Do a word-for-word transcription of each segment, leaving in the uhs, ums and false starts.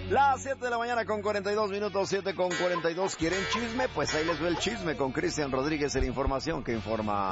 Las siete de la mañana con cuarenta y dos minutos, siete con cuarenta y dos. ¿Quieren chisme? Pues ahí les ve el chisme con Cristian Rodríguez en la información que informa.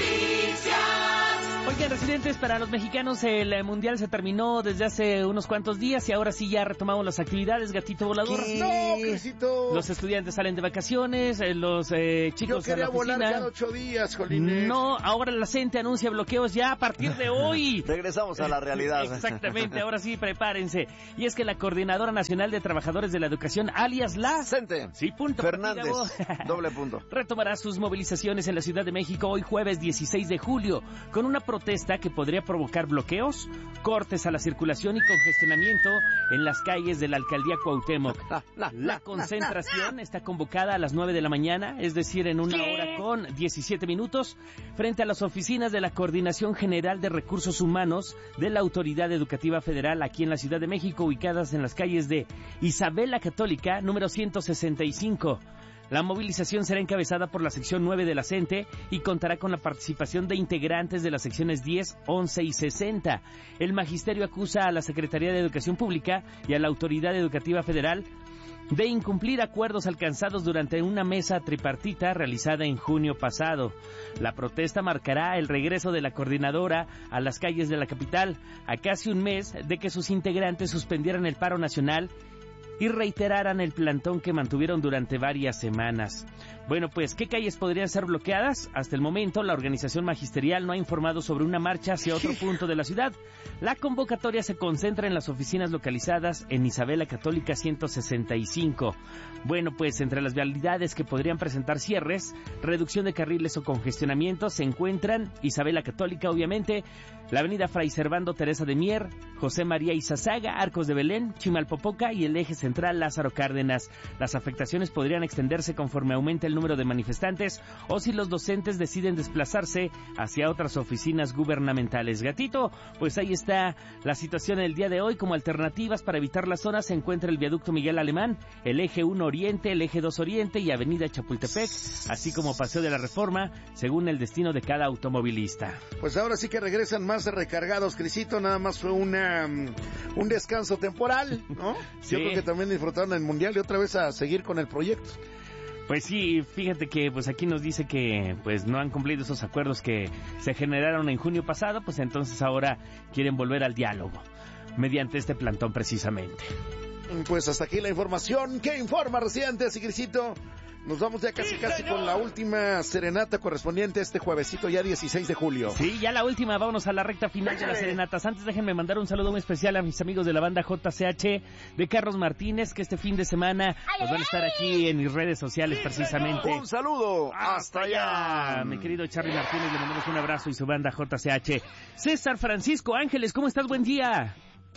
Oigan, residentes, para los mexicanos el mundial se terminó desde hace unos cuantos días y ahora sí ya retomamos las actividades, gatito volador. ¿Qué? No, Crisito. Los estudiantes salen de vacaciones, eh, los eh, chicos Yo quería a la oficina. volar cada ocho días, Jolines. No, ahora la CENTE anuncia bloqueos ya a partir de hoy. Regresamos a la realidad. Exactamente, ahora sí, prepárense. Y es que la Coordinadora Nacional de Trabajadores de la Educación, alias la CENTE. Sí, punto. Fernández, doble punto. Retomará sus movilizaciones en la Ciudad de México hoy jueves dieciséis de julio, con una protesta que podría provocar bloqueos, cortes a la circulación y congestionamiento en las calles de la Alcaldía Cuauhtémoc. La concentración está convocada a las nueve de la mañana, es decir, en una hora con diecisiete minutos, frente a las oficinas de la Coordinación General de Recursos Humanos de la Autoridad Educativa Federal aquí en la Ciudad de México, ubicadas en las calles de Isabel la Católica, número ciento sesenta y cinco. La movilización será encabezada por la sección nueve de la CENTE y contará con la participación de integrantes de las secciones diez, once y sesenta. El magisterio acusa a la Secretaría de Educación Pública y a la Autoridad Educativa Federal de incumplir acuerdos alcanzados durante una mesa tripartita realizada en junio pasado. La protesta marcará el regreso de la coordinadora a las calles de la capital, a casi un mes de que sus integrantes suspendieran el paro nacional y reiteraran el plantón que mantuvieron durante varias semanas. Bueno, pues, ¿qué calles podrían ser bloqueadas? Hasta el momento, la organización magisterial no ha informado sobre una marcha hacia otro punto de la ciudad. La convocatoria se concentra en las oficinas localizadas en Isabel la Católica ciento sesenta y cinco. Bueno, pues, entre las vialidades que podrían presentar cierres, reducción de carriles o congestionamiento, se encuentran Isabel la Católica, obviamente, la avenida Fray Servando Teresa de Mier, José María Izazaga, Arcos de Belén, Chimalpopoca y el eje central Lázaro Cárdenas. Las afectaciones podrían extenderse conforme aumente el número de manifestantes o si los docentes deciden desplazarse hacia otras oficinas gubernamentales. Gatito, pues ahí está la situación el día de hoy. Como alternativas para evitar la zona se encuentra el viaducto Miguel Alemán, el eje uno Oriente, el eje dos Oriente y avenida Chapultepec, así como Paseo de la Reforma, según el destino de cada automovilista. Pues ahora sí que regresan más recargados, Crisito. Nada más fue una un descanso temporal, ¿no? Sí. Yo creo que también disfrutaron el Mundial y otra vez a seguir con el proyecto. Pues sí, fíjate que pues aquí nos dice que pues no han cumplido esos acuerdos que se generaron en junio pasado, pues entonces ahora quieren volver al diálogo mediante este plantón precisamente. Pues hasta aquí la información que informa Residentes y Crisito. Nos vamos ya casi sí, casi con la última serenata correspondiente a este juevesito ya dieciséis de julio. Sí, ya la última, vámonos a la recta final Déjame. de las serenatas. Antes déjenme mandar un saludo muy especial a mis amigos de la banda J C H de Carlos Martínez, que este fin de semana nos van a estar aquí en mis redes sociales precisamente. Un saludo hasta allá. Mi querido Charly Martínez, le mandamos un abrazo y su banda J C H. César Francisco Ángeles, ¿cómo estás? Buen día.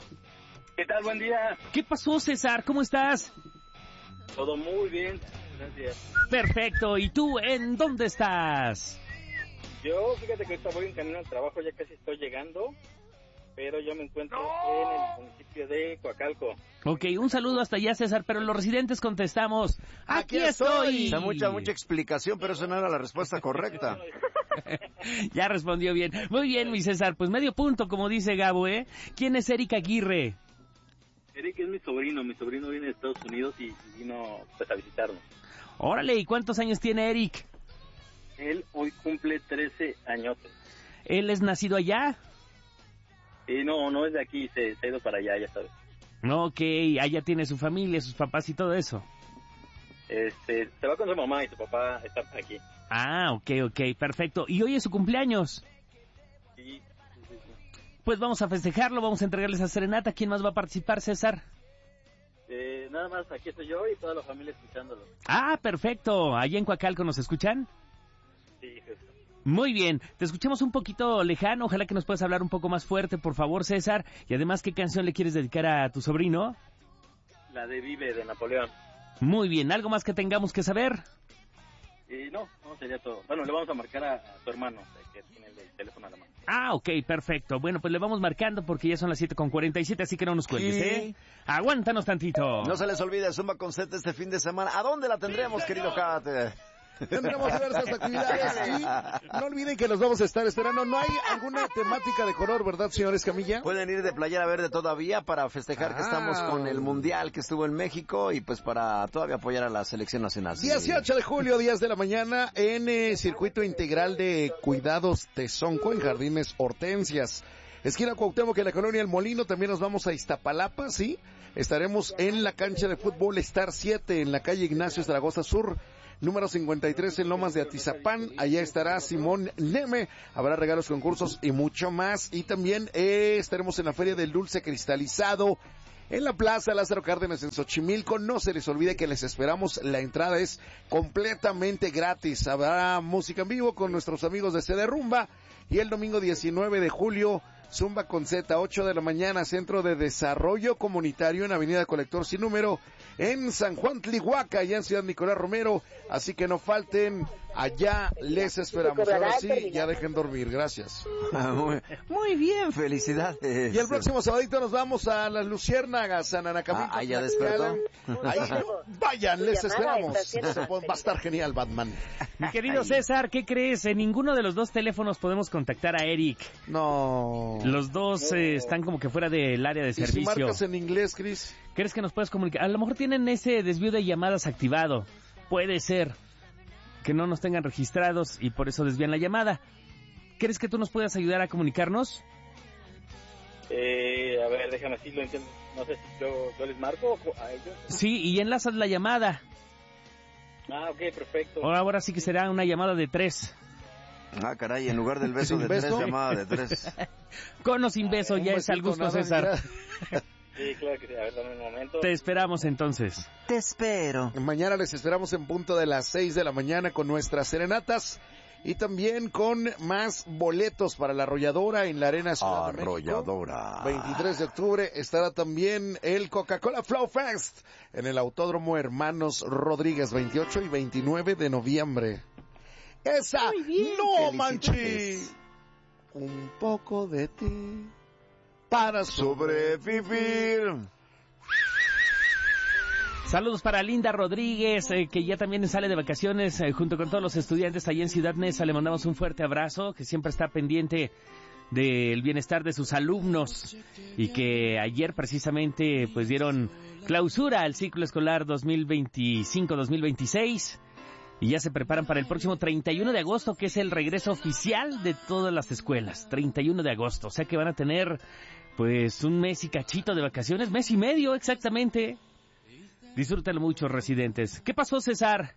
¿Qué tal? Buen día. ¿Qué pasó, César? ¿Cómo estás? Todo muy bien, gracias. Perfecto. ¿Y tú en dónde estás? Yo, fíjate que ahorita voy en camino al trabajo, ya casi estoy llegando, pero yo me encuentro ¡No! en el municipio de Coacalco. Ok, un saludo hasta allá, César, pero los residentes contestamos, ¡aquí, aquí estoy! O sea, mucha, mucha explicación, pero eso no era la respuesta correcta. Ya respondió bien. Muy bien, mi César, pues medio punto, como dice Gabo, ¿eh? ¿Quién es Eric Aguirre? Eric es mi sobrino, mi sobrino viene de Estados Unidos y, y vino pues a visitarnos. Órale, ¿y cuántos años tiene Eric? Él hoy cumple trece añotes. ¿Él es nacido allá? Sí, no, no es de aquí, se, se ha ido para allá, ya sabes. Ok, allá tiene su familia, sus papás y todo eso. Este, se va con su mamá y su papá está aquí. Ah, ok, ok, perfecto. ¿Y hoy es su cumpleaños? Sí. Pues vamos a festejarlo, vamos a entregarles a serenata. ¿Quién más va a participar, César? Eh, nada más, aquí estoy yo y toda la familia escuchándolo. Ah, perfecto. ¿Allá en Coacalco nos escuchan? Sí, Jesús. Muy bien, te escuchamos un poquito lejano. Ojalá que nos puedas hablar un poco más fuerte, por favor, César. Y además, ¿qué canción le quieres dedicar a tu sobrino? La de Vive, de Napoleón. Muy bien, ¿algo más que tengamos que saber? Eh, no, no sería todo. Bueno, le vamos a marcar a, a tu hermano, que tiene el, el teléfono a la mano. Ah, ok, perfecto. Bueno, pues le vamos marcando porque ya son las siete con cuarenta y siete, así que no nos cuelgues, Sí. ¿eh? Aguántanos tantito. No se les olvide Zumba con Z este fin de semana. ¿A dónde la tendremos, querido Kat? Tendremos diversas actividades y no olviden que los vamos a estar esperando. No hay alguna temática de color, ¿verdad, señores Camilla? Pueden ir de playera verde todavía para festejar ah. que estamos con el Mundial que estuvo en México y pues para todavía apoyar a la selección nacional. dieciocho de julio, diez de la mañana, en eh, Circuito Integral de Cuidados Tezonco, en Jardines Hortensias. Esquina Cuauhtémoc, en la colonia El Molino. También nos vamos a Iztapalapa, ¿sí? Estaremos en la cancha de fútbol Star siete, en la calle Ignacio Zaragoza Sur, número cincuenta y tres, en Lomas de Atizapán. Allá estará Simón Neme. Habrá regalos, concursos y mucho más. Y también eh, estaremos en la Feria del Dulce Cristalizado, en la Plaza Lázaro Cárdenas, en Xochimilco. No se les olvide que les esperamos. La entrada es completamente gratis. Habrá música en vivo con nuestros amigos de C D Rumba. Y el domingo diecinueve de julio, Zumba con Z, ocho de la mañana, Centro de Desarrollo Comunitario en Avenida Colector Sin Número, en San Juan Tlihuaca, allá en Ciudad Nicolás Romero. Así que no falten, allá les esperamos. Ahora sí, ya dejen dormir, gracias. Muy, muy bien, felicidades. Y el próximo sabadito nos vamos a las Luciérnagas, a Nanacamito. Ah, ya despertó. Ahí, vayan, les esperamos. Va a estar genial, Batman. Mi querido César, ¿qué crees? En ninguno de los dos teléfonos podemos contactar a Eric. No. Los dos eh, están como que fuera del área de ¿Y servicio. si marcas en inglés, Chris? ¿Crees que nos puedes comunicar? A lo mejor tienen ese desvío de llamadas activado. Puede ser que no nos tengan registrados y por eso desvían la llamada. ¿Crees que tú nos puedas ayudar a comunicarnos? Eh, a ver, déjame así, lo entiendo. No sé si yo, yo les marco a ellos. Sí, y enlazas la llamada. Ah, ok, perfecto. Ahora, ahora sí que será una llamada de tres. Ah, caray, en lugar del beso de beso? tres, llamada de tres. Con o sin beso, ya es al gusto, César. Sí, claro que sí. A ver, dame un momento. Te esperamos entonces. Te espero. Mañana les esperamos en punto de las seis de la mañana con nuestras serenatas y también con más boletos para la Arrolladora en la Arena Ciudad de México. Arrolladora. veintitrés de octubre estará también el Coca-Cola Flow Fest en el Autódromo Hermanos Rodríguez, veintiocho y veintinueve de noviembre. Esa, no manchi, un poco de ti para sobrevivir. Saludos para Linda Rodríguez, eh, que ya también sale de vacaciones eh, junto con todos los estudiantes allá en Ciudad Neza. Le mandamos un fuerte abrazo, que siempre está pendiente del bienestar de sus alumnos y que ayer precisamente pues dieron clausura al ciclo escolar dos mil veinticinco dos mil veintiséis. Y ya se preparan para el próximo treinta y uno de agosto, que es el regreso oficial de todas las escuelas. treinta y uno de agosto. O sea que van a tener, pues, un mes y cachito de vacaciones. Mes y medio, exactamente. Disfrútalo mucho, residentes. ¿Qué pasó, César?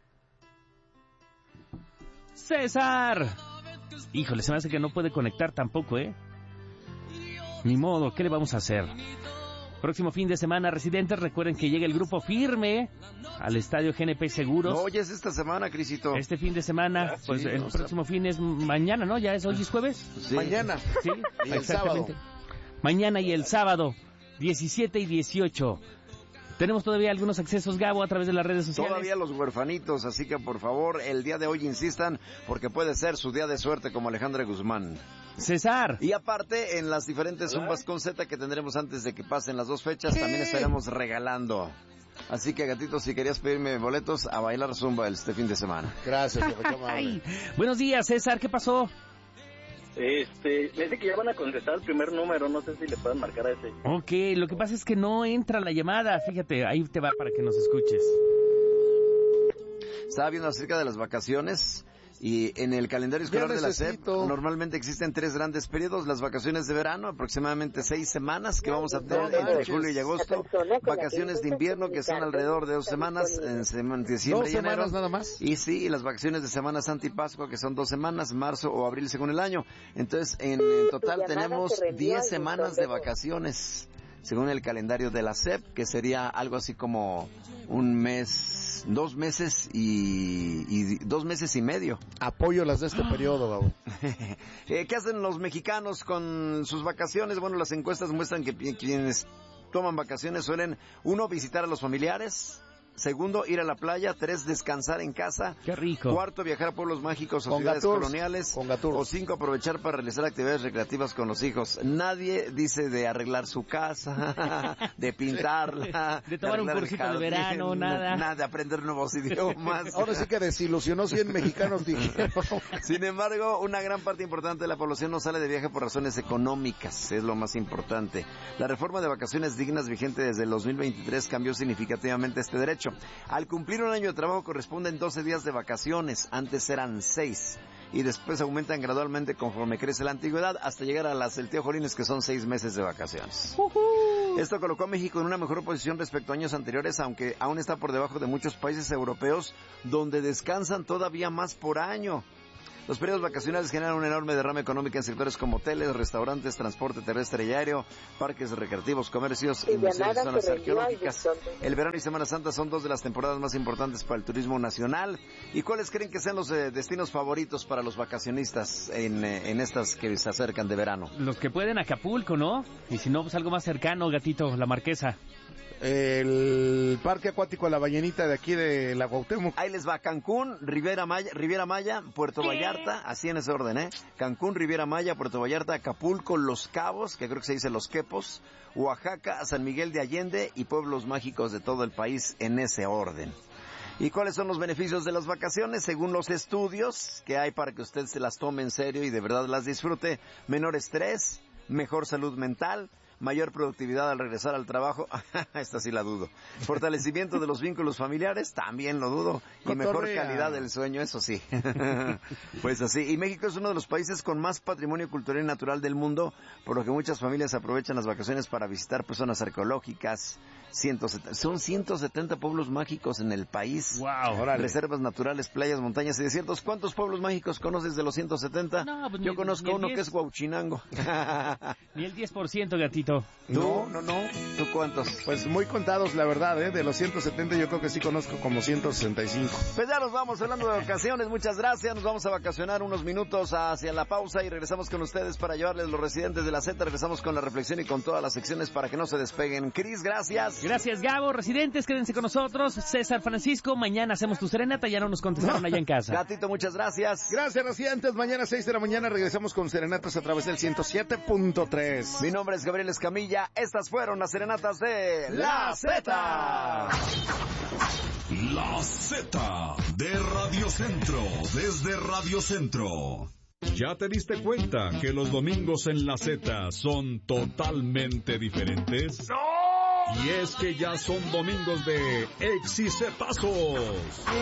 ¡César! Híjole, se me hace que no puede conectar tampoco, ¿eh? Ni modo, ¿qué le vamos a hacer? Próximo fin de semana, residentes, recuerden que llega el Grupo Firme al Estadio G N P Seguros. No, ya es esta semana, Crisito. Este fin de semana, pues sí, el no, próximo o sea... fin es mañana, ¿no? ¿Ya es hoy es jueves? Sí. Mañana. Sí, y el sábado. Mañana y el sábado, diecisiete y dieciocho. Tenemos todavía algunos accesos, Gabo, a través de las redes sociales. Todavía los huerfanitos, así que por favor, el día de hoy insistan, porque puede ser su día de suerte como Alejandra Guzmán. César. Y aparte, en las diferentes zumbas con Z que tendremos antes de que pasen las dos fechas, ¿qué? También estaremos regalando. Así que, gatito, si querías pedirme boletos, a bailar zumba este fin de semana. Gracias, Buenos días, César, ¿qué pasó? Este, me dice que ya van a contestar el primer número, no sé si le pueden marcar a ese. Ok, lo que pasa es que no entra la llamada, fíjate, ahí te va para que nos escuches. Estaba viendo acerca de las vacaciones y en el calendario escolar de la S E P normalmente existen tres grandes periodos: las vacaciones de verano, aproximadamente seis semanas que vamos a tener no, entre julio y agosto, vacaciones de invierno que son alrededor de dos semanas, en diciembre y enero, nada más. Y sí, y las vacaciones de Semana Santa y Pascua que son dos semanas, marzo o abril según el año. Entonces, en, en total tenemos diez semanas de vacaciones según el calendario de la S E P, que sería algo así como un mes, dos meses y, y dos meses y medio. Apoyo las de este periodo, Gabo. ¿Qué hacen los mexicanos con sus vacaciones? Bueno, las encuestas muestran que quienes toman vacaciones suelen, uno, visitar a los familiares, Segundo, ir a la playa. Tres, descansar en casa. Qué rico. Cuarto, viajar a pueblos mágicos o Con ciudades Gaturs, coloniales. con Gaturs. O cinco, aprovechar para realizar actividades recreativas con los hijos. Nadie dice de arreglar su casa, de pintarla, de tomar un cursito de verano, nada. Nada, de aprender nuevos idiomas. Ahora sí que desilusionó cien mexicanos, dijeron. Sin embargo, una gran parte importante de la población no sale de viaje por razones económicas, es lo más importante. La reforma de vacaciones dignas vigente desde el dos mil veintitrés cambió significativamente este derecho. Al cumplir un año de trabajo corresponden doce días de vacaciones, antes eran seis, y después aumentan gradualmente conforme crece la antigüedad hasta llegar a las del tío Jolines, que son seis meses de vacaciones. Uh-huh. Esto colocó a México en una mejor posición respecto a años anteriores, aunque aún está por debajo de muchos países europeos donde descansan todavía más por año. Los periodos vacacionales generan una enorme derrama económica en sectores como hoteles, restaurantes, transporte terrestre y aéreo, parques recreativos, comercios y museos y zonas arqueológicas. El verano y Semana Santa son dos de las temporadas más importantes para el turismo nacional. ¿Y cuáles creen que sean los eh, destinos favoritos para los vacacionistas en, eh, en estas que se acercan de verano? Los que pueden, Acapulco, ¿no? Y si no, pues algo más cercano, Gatito, la Marquesa. El parque acuático La Ballenita de aquí de la Cuauhtémoc. Ahí les va: Cancún, Riviera Maya, Riviera Maya, Puerto Vallarta, así en ese orden, ¿eh? Cancún, Riviera Maya, Puerto Vallarta, Acapulco, Los Cabos, que creo que se dice Los Quepos, Oaxaca, San Miguel de Allende y pueblos mágicos de todo el país en ese orden. ¿Y cuáles son los beneficios de las vacaciones? Según los estudios que hay para que usted se las tome en serio y de verdad las disfrute: menor estrés, mejor salud mental, mayor productividad al regresar al trabajo, esta sí la dudo. Fortalecimiento de los vínculos familiares, también lo dudo. Y Cotorrea. Mejor calidad del sueño, eso sí. Pues así. Y México es uno de los países con más patrimonio cultural y natural del mundo, por lo que muchas familias aprovechan las vacaciones para visitar pues, zonas arqueológicas. ciento setenta, son ciento setenta pueblos mágicos en el país. Wow, órale. Reservas naturales, playas, montañas y desiertos. ¿Cuántos pueblos mágicos conoces de los ciento setenta? No, pues Yo ni- conozco ni el uno diez. que es Huauchinango. Ni el diez por ciento, Gatito. No, no, no. ¿Tú cuántos? Pues muy contados, la verdad, ¿eh? De los ciento setenta yo creo que sí conozco como ciento sesenta y cinco. Pues ya nos vamos hablando de vacaciones, muchas gracias, nos vamos a vacacionar unos minutos hacia la pausa y regresamos con ustedes para llevarles los residentes de la Z, regresamos con la reflexión y con todas las secciones para que no se despeguen. Cris, gracias. Gracias, Gabo. Residentes, quédense con nosotros. César Francisco, mañana hacemos tu serenata, ya no nos contestaron allá en casa. Gatito, muchas gracias. Gracias, residentes. Mañana seis de la mañana regresamos con serenatas a través del ciento siete punto tres. Mi nombre es Gabriel Escamilla, estas fueron las serenatas de La Z. La Z de Radio Centro, desde Radio Centro. ¿Ya te diste cuenta que los domingos en La Z son totalmente diferentes? ¡No! Y es que ya son domingos de exicetazos.